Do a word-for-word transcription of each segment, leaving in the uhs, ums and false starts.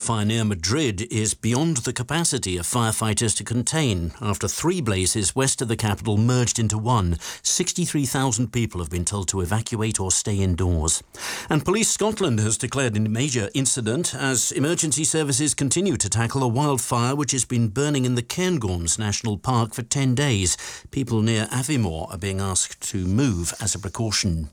wildfire near Madrid is beyond the capacity of firefighters to contain after three blazes west of the capital merged into one. sixty-three thousand people have been told to evacuate or stay indoors. And Police Scotland has declared a major incident as emergency services continue to tackle a wildfire which has been burning in the Cairngorms National Park for ten days. People near Aviemore are being asked to move as a precaution.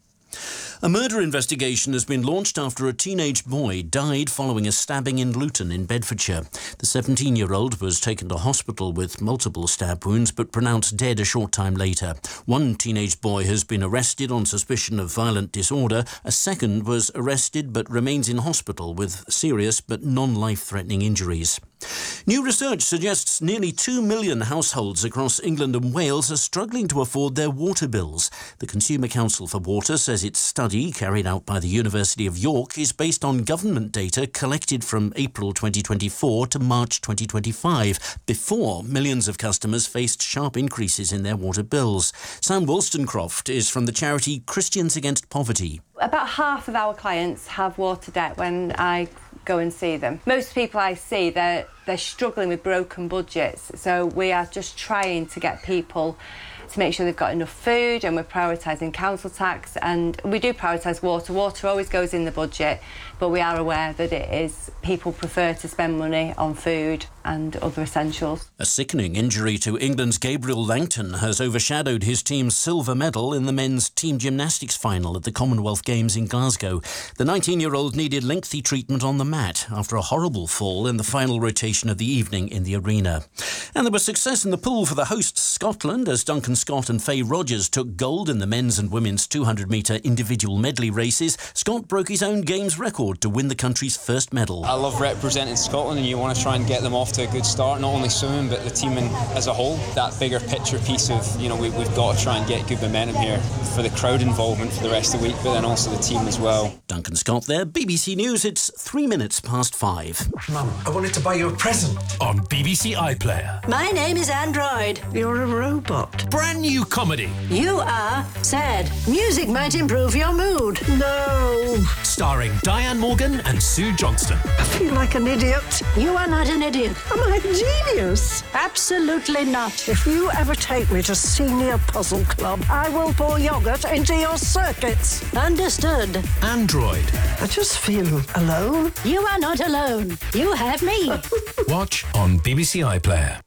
A murder investigation has been launched after a teenage boy died following a stabbing in Luton in Bedfordshire. The seventeen-year-old was taken to hospital with multiple stab wounds but pronounced dead a short time later. One teenage boy has been arrested on suspicion of violent disorder. A second was arrested but remains in hospital with serious but non-life-threatening injuries. New research suggests nearly two million households across England and Wales are struggling to afford their water bills. The Consumer Council for Water says its study, carried out by the University of York, is based on government data collected from April twenty twenty-four to March twenty twenty-five, before millions of customers faced sharp increases in their water bills. Sam Wollstonecroft is from the charity Christians Against Poverty. About half of our clients have water debt when I go and see them. Most people I see, they're, they're struggling with broken budgets, so we are just trying to get people to make sure they've got enough food, and we're prioritising council tax, and we do prioritise water. Water always goes in the budget, but we are aware that it is, people prefer to spend money on food and other essentials. A sickening injury to England's Gabriel Langton has overshadowed his team's silver medal in the men's team gymnastics final at the Commonwealth Games in Glasgow. The nineteen-year-old needed lengthy treatment on the mat after a horrible fall in the final rotation of the evening in the arena. And there was success in the pool for the hosts Scotland as Duncan Scott and Faye Rogers took gold in the men's and women's two hundred metre individual medley races. Scott broke his own games record to win the country's first medal. I love representing Scotland, and you want to try and get them off to a good start, not only swimming but the team in, as a whole. That bigger picture piece of, you know, we, we've got to try and get good momentum here for the crowd involvement for the rest of the week, but then also the team as well. Duncan Scott there, B B C News. It's three minutes past five. Mum, I wanted to buy you a present. On B B C iPlayer. My name is Android. You're a robot. Brand new comedy. You are sad. Music might improve your mood. No. Starring Diane Morgan and Sue Johnston. I feel like an idiot. You are not an idiot. Am I a genius? Absolutely not. If you ever take me to Senior Puzzle Club, I will pour yoghurt into your circuits. Understood. Android. I just feel alone. You are not alone. You have me. Watch on B B C iPlayer.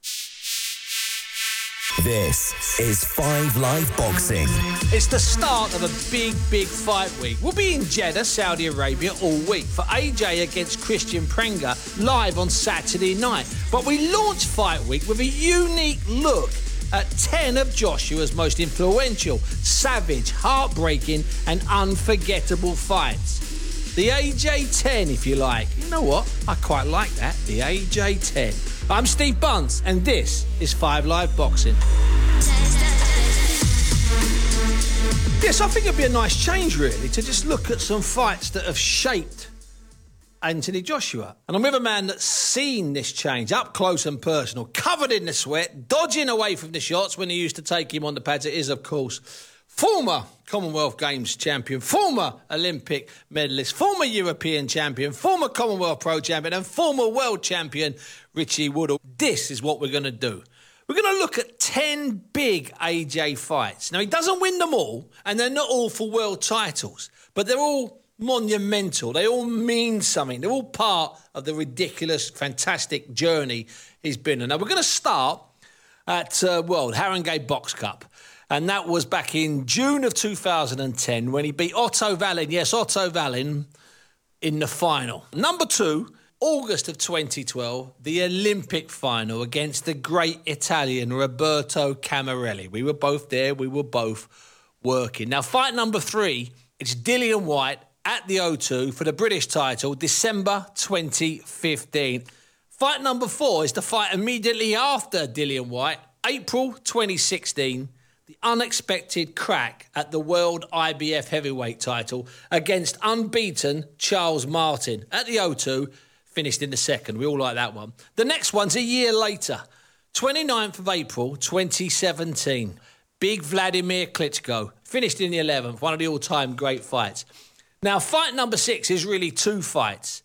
This is Five Live Boxing. It's the start of a big, big fight week. We'll be in Jeddah, Saudi Arabia all week for A J against Christian Prenga live on Saturday night. But we launch Fight Week with a unique look at ten of Joshua's most influential, savage, heartbreaking and unforgettable fights. The A J ten, if you like. You know what? I quite like that. The A J ten. I'm Steve Bunce, and this is Five Live Boxing. Yes, I think it'd be a nice change, really, to just look at some fights that have shaped Anthony Joshua. And I'm with a man that's seen this change up close and personal, covered in the sweat, dodging away from the shots when he used to take him on the pads. It is, of course, former Commonwealth Games champion, former Olympic medalist, former European champion, former Commonwealth Pro champion and former world champion Richie Woodall. This is what we're going to do. We're going to look at ten big A J fights. Now, he doesn't win them all, and they're not all for world titles, but they're all monumental. They all mean something. They're all part of the ridiculous, fantastic journey he's been on. Now, we're going to start at, uh, well, Haringey Box Cup. And that was back in June of two thousand ten when he beat Otto Wallin, yes, Otto Wallin, in the final. Number two, August of twenty twelve, the Olympic final against the great Italian Roberto Camarelli. We were both there, we were both working. Now, fight number three, it's Dillian Whyte at the O two for the British title, December twenty fifteen. Fight number four is the fight immediately after Dillian Whyte, April twenty sixteen. The unexpected crack at the World I B F heavyweight title against unbeaten Charles Martin at the O two, finished in the second. We all like that one. The next one's a year later, twenty-ninth of April, twenty seventeen. Big Vladimir Klitschko, finished in the eleventh, one of the all-time great fights. Now, fight number six is really two fights.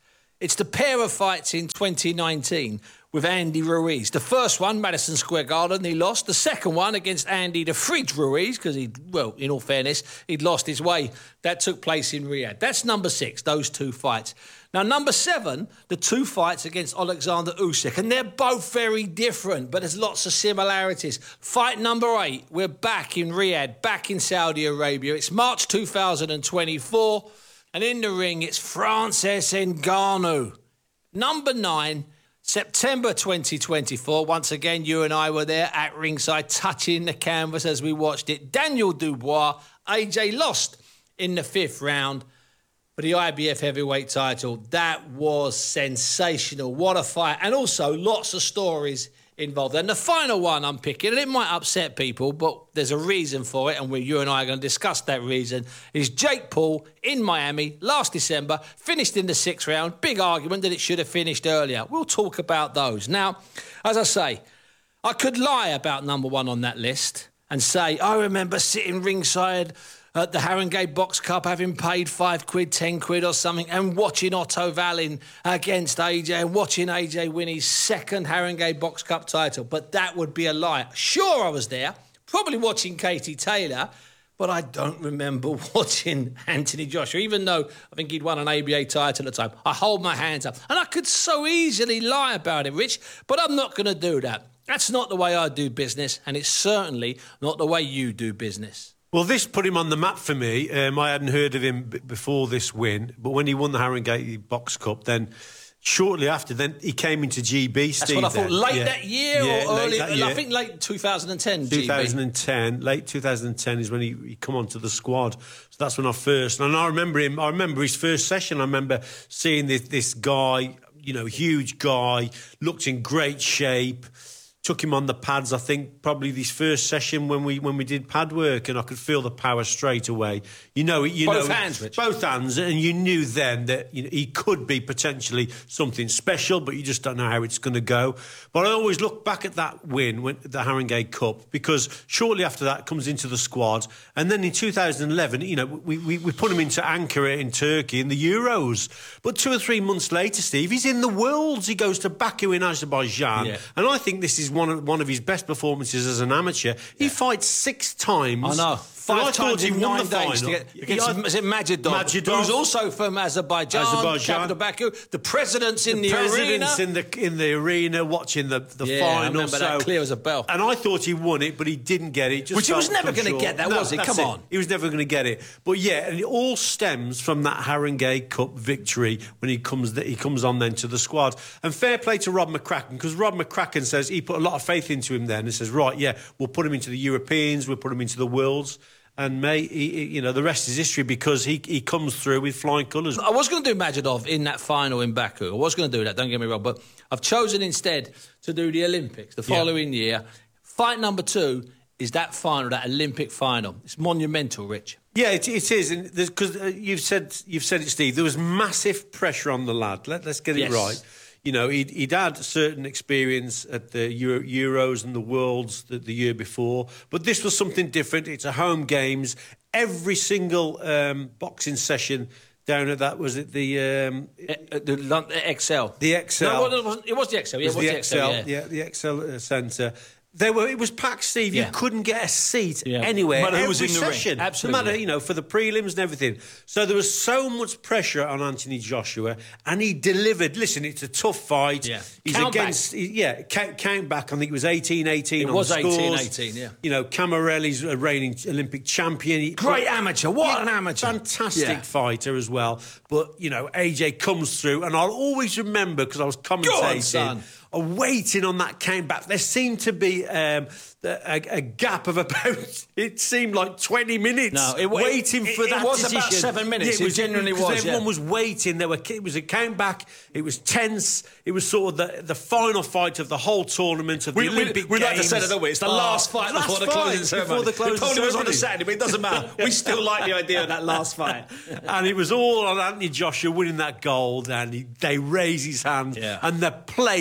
It's the pair of fights in twenty nineteen with Andy Ruiz. The first one, Madison Square Garden, he lost. The second one against Andy the Fridge Ruiz, because he, well, in all fairness, he'd lost his way. That took place in Riyadh. That's number six, those two fights. Now, number seven, the two fights against Alexander Usyk, and they're both very different, but there's lots of similarities. Fight number eight, we're back in Riyadh, back in Saudi Arabia. It's March two thousand twenty-four, and in the ring, it's Francis Ngannou. Number nine, September twenty twenty-four. Once again, you and I were there at ringside, touching the canvas as we watched it. Daniel Dubois, A J lost in the fifth round for the I B F heavyweight title. That was sensational. What a fight. And also lots of stories involved. And the final one I'm picking, and it might upset people, but there's a reason for it, and we, you and I are going to discuss that reason, is Jake Paul in Miami last December, finished in the sixth round. Big argument that it should have finished earlier. We'll talk about those. Now, as I say, I could lie about number one on that list and say, I remember sitting ringside at the Haringey Box Cup, having paid five quid, ten quid or something, and watching Otto Wallin against A J and watching A J win his second Haringey Box Cup title. But that would be a lie. Sure, I was there, probably watching Katie Taylor, but I don't remember watching Anthony Joshua, even though I think he'd won an A B A title at the time. I hold my hands up. And I could so easily lie about it, Rich, but I'm not going to do that. That's not the way I do business, and it's certainly not the way you do business. Well, this put him on the map for me. Um, I hadn't heard of him b- before this win, but when he won the Haringey Box Cup, then shortly after, then he came into G B, That's Steve. That's what I thought. then. Late yeah. that year yeah, or early? That year. I think late two thousand ten, two thousand ten, G B. Late two thousand ten is when he, he come onto the squad. So that's when I first... And I remember him, I remember his first session. I remember seeing this, this guy, you know, huge guy, looked in great shape. Took him on the pads, I think, probably this first session when we when we did pad work, and I could feel the power straight away. You know, you both know, hands, Rich. Both hands, and you knew then that you know, he could be potentially something special, but you just don't know how it's going to go. But I always look back at that win, when, the Haringey Cup, because shortly after that comes into the squad, and then in two thousand eleven, you know, we we, we put him into Ankara in Turkey in the Euros. But two or three months later, Steve, he's in the Worlds. He goes to Baku in Azerbaijan, yeah. And I think this is one of one of his best performances as an amateur. He yeah. fights six times. I know. Five I times he in won nine the days final. to get against, yeah, is it Majidov? Majidov. Who's also from Azerbaijan, Azerbaijan. capital Baku. The president's in the, the arena. president's in the in the arena watching the, the yeah, final. I remember so, that clear as a bell. And I thought he won it, but he didn't get it. Just Which he was never going to get that, no, was he? Come it. on. He was never going to get it. But yeah, and it all stems from that Haringey Cup victory when he comes he comes on then to the squad. And fair play to Rob McCracken, because Rob McCracken says he put a lot of faith into him then and says, right, yeah, we'll put him into the Europeans, we'll put him into the Worlds. And, mate, he, he, you know, the rest is history because he he comes through with flying colours. I was going to do Majidov in that final in Baku. I was going to do that, don't get me wrong. But I've chosen instead to do the Olympics the following yeah. year. Fight number two is that final, that Olympic final. It's monumental, Rich. Yeah, it, it is. Because uh, you've said you've said it, Steve. There was massive pressure on the lad. Let, let's get it yes. right. You know, he'd, he'd had certain experience at the Euro, Euros and the Worlds the, the year before, but this was something different. It's a home games. Every single um, boxing session down at that, was it the... Um, uh, the, the X L. The X L. No, it, wasn't, it was the X L. Yeah, it was, it was the, the X L, X L, yeah. yeah, the X L uh, Centre. There were, it was packed, Steve. Yeah. You couldn't get a seat yeah. anywhere. No matter every who was in the session. ring. Absolutely. No matter, you know, for the prelims and everything. So there was so much pressure on Anthony Joshua, and he delivered. Listen, it's a tough fight. Yeah. He's count against, back. He, yeah, count, count back. I think it was eighteen eighteen It on was the scores. eighteen eighteen, yeah. You know, Camarelli's a reigning Olympic champion. He, Great amateur. What yeah, an amateur. Fantastic yeah. fighter as well. But, you know, A J comes through, and I'll always remember, because I was commentating, on, waiting on that count back. There seemed to be um, a, a gap of about, it seemed like twenty minutes no, it, waiting it, for it, that it was decision. about seven minutes. Yeah, it, it genuinely was. Everyone yeah. was waiting. There were, it was a count back. It was tense. It was sort of the, the final fight of the whole tournament of we, the Olympic we, we Games. We like to say it, don't we? It's the oh, last fight last before the fight, closing ceremony. Before the closing it probably ceremony. was on a Saturday, but it doesn't matter. We still like the idea of that last fight. And it was all on Anthony Joshua winning that gold, and he, they raise his hand, yeah. and the place, the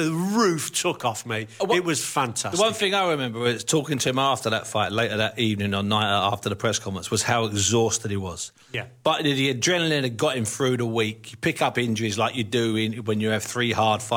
the roof took off me. What, it was fantastic. The one thing I remember was talking to him after that fight, later that evening or night after the press conference, was how exhausted he was. Yeah. But the adrenaline had got him through the week. You pick up injuries like you do in, when you have three hard fights.